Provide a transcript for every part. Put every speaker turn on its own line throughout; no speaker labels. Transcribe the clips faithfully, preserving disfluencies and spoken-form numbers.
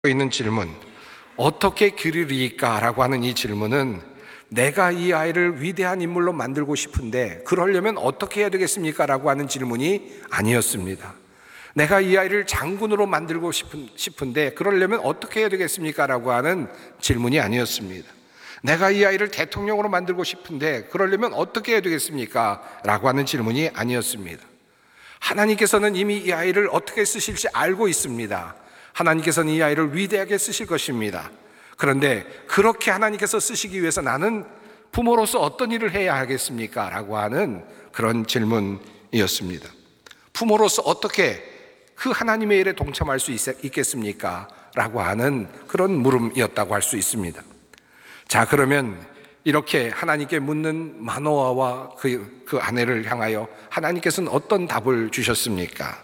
있는 질문, 어떻게 기르리까라고 하는 이 질문은 내가 이 아이를 위대한 인물로 만들고 싶은데 그러려면 어떻게 해야 되겠습니까? 라고 하는 질문이 아니었습니다. 내가 이 아이를 장군으로 만들고 싶은, 싶은데 그러려면 어떻게 해야 되겠습니까? 라고 하는 질문이 아니었습니다. 내가 이 아이를 대통령으로 만들고 싶은데 그러려면 어떻게 해야 되겠습니까? 라고 하는 질문이 아니었습니다. 하나님께서는 이미 이 아이를 어떻게 쓰실지 알고 있습니다. 하나님께서는 이 아이를 위대하게 쓰실 것입니다. 그런데 그렇게 하나님께서 쓰시기 위해서 나는 부모로서 어떤 일을 해야 하겠습니까? 라고 하는 그런 질문이었습니다. 부모로서 어떻게 그 하나님의 일에 동참할 수 있겠습니까? 라고 하는 그런 물음이었다고 할 수 있습니다. 자, 그러면 이렇게 하나님께 묻는 마노아와 그, 그 아내를 향하여 하나님께서는 어떤 답을 주셨습니까?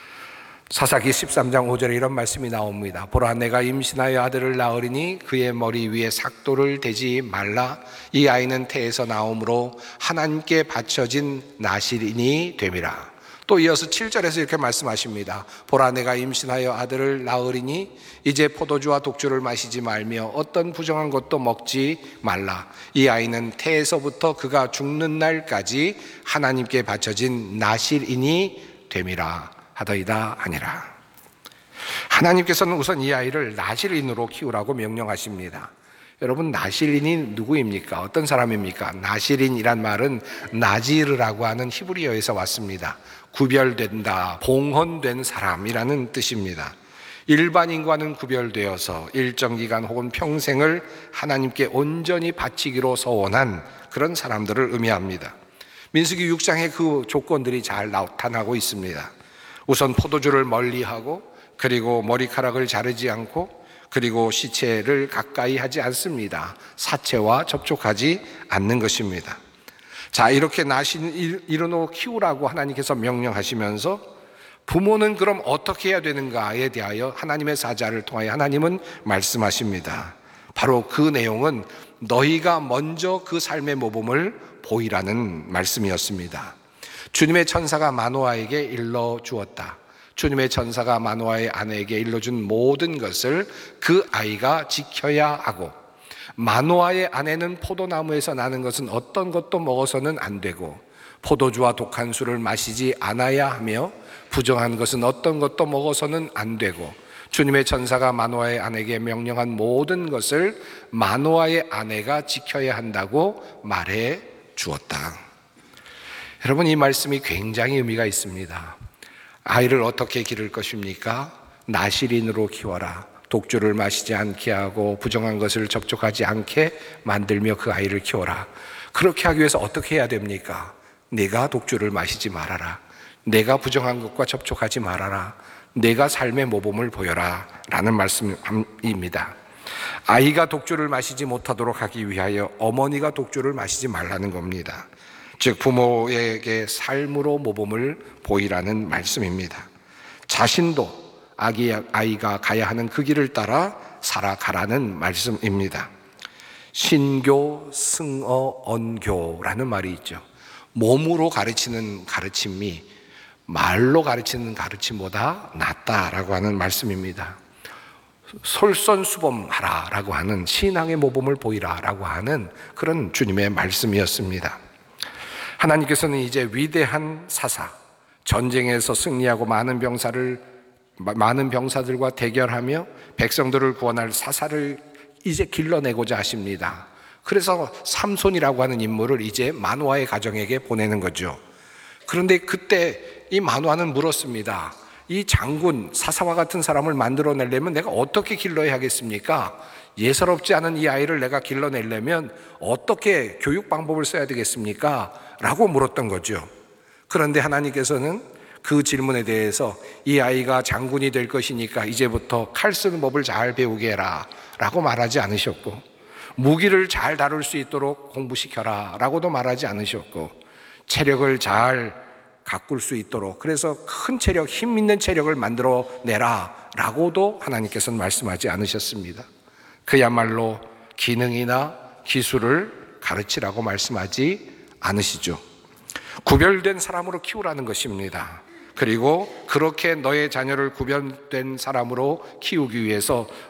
사사기 십삼 장 오 절에 이런 말씀이 나옵니다. 보라, 내가 임신하여 아들을 낳으리니 그의 머리 위에 삭도를 대지 말라. 이 아이는 태에서 나옴으로 하나님께 바쳐진 나실인이 됨이라. 또 이어서 칠 절에서 이렇게 말씀하십니다. 보라, 내가 임신하여 아들을 낳으리니 이제 포도주와 독주를 마시지 말며 어떤 부정한 것도 먹지 말라. 이 아이는 태에서부터 그가 죽는 날까지 하나님께 바쳐진 나실인이 됨이라 하더이다 하니라. 하나님께서는 우선 이 아이를 나실인으로 키우라고 명령하십니다. 여러분, 나실인이 누구입니까? 어떤 사람입니까? 나실인이란 말은 나지르라고 하는 히브리어에서 왔습니다. 구별된다, 봉헌된 사람이라는 뜻입니다. 일반인과는 구별되어서 일정 기간 혹은 평생을 하나님께 온전히 바치기로 서원한 그런 사람들을 의미합니다. 민수기 육 장에 그 조건들이 잘 나타나고 있습니다. 우선 포도주를 멀리하고, 그리고 머리카락을 자르지 않고, 그리고 시체를 가까이 하지 않습니다. 사체와 접촉하지 않는 것입니다. 자, 이렇게 나신 이르노 키우라고 하나님께서 명령하시면서 부모는 그럼 어떻게 해야 되는가에 대하여 하나님의 사자를 통하여 하나님은 말씀하십니다. 바로 그 내용은 너희가 먼저 그 삶의 모범을 보이라는 말씀이었습니다. 주님의 천사가 마노아에게 일러주었다. 주님의 천사가 마노아의 아내에게 일러준 모든 것을 그 아이가 지켜야 하고, 마노아의 아내는 포도나무에서 나는 것은 어떤 것도 먹어서는 안 되고, 포도주와 독한 술을 마시지 않아야 하며, 부정한 것은 어떤 것도 먹어서는 안 되고, 주님의 천사가 마노아의 아내에게 명령한 모든 것을 마노아의 아내가 지켜야 한다고 말해 주었다. 여러분, 이 말씀이 굉장히 의미가 있습니다. 아이를 어떻게 기를 것입니까? 나실인으로 키워라. 독주를 마시지 않게 하고 부정한 것을 접촉하지 않게 만들며 그 아이를 키워라. 그렇게 하기 위해서 어떻게 해야 됩니까? 내가 독주를 마시지 말아라. 내가 부정한 것과 접촉하지 말아라. 내가 삶의 모범을 보여라 라는 말씀입니다. 아이가 독주를 마시지 못하도록 하기 위하여 어머니가 독주를 마시지 말라는 겁니다. 즉 부모에게 삶으로 모범을 보이라는 말씀입니다. 자신도 아기, 아이가 가야 하는 그 길을 따라 살아가라는 말씀입니다. 신교, 승어, 언교라는 말이 있죠. 몸으로 가르치는 가르침이 말로 가르치는 가르침보다 낫다라고 하는 말씀입니다. 솔선수범하라라고 하는, 신앙의 모범을 보이라라고 하는 그런 주님의 말씀이었습니다. 하나님께서는 이제 위대한 사사, 전쟁에서 승리하고 많은 병사를 많은 병사들과 대결하며 백성들을 구원할 사사를 이제 길러내고자 하십니다. 그래서 삼손이라고 하는 인물을 이제 마노아의 가정에게 보내는 거죠. 그런데 그때 이 마노아는 물었습니다. 이 장군, 사사와 같은 사람을 만들어내려면 내가 어떻게 길러야 하겠습니까? 예사롭지 않은 이 아이를 내가 길러내려면 어떻게 교육 방법을 써야 되겠습니까? 라고 물었던 거죠. 그런데 하나님께서는 그 질문에 대해서 이 아이가 장군이 될 것이니까 이제부터 칼 쓰는 법을 잘 배우게 해라 라고 말하지 않으셨고, 무기를 잘 다룰 수 있도록 공부시켜라 라고도 말하지 않으셨고, 체력을 잘 가꿀 수 있도록, 그래서 큰 체력, 힘 있는 체력을 만들어 내라 라고도 하나님께서는 말씀하지 않으셨습니다. 그야말로 기능이나 기술을 가르치라고 말씀하지 않으시죠. 구별된 사람으로 키우라는 것입니다. 그리고 그렇게 너의 자녀를 구별된 사람으로 키우기 위해서